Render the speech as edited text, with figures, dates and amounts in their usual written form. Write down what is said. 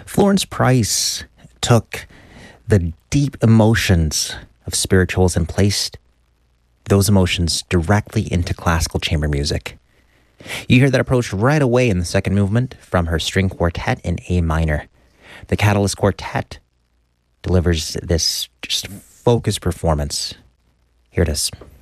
Florence Price took the deep emotions of spirituals and placed those emotions directly into classical chamber music. You hear that approach right away in the second movement from her string quartet in A minor. The Catalyst Quartet delivers this just focused performance. Here it is.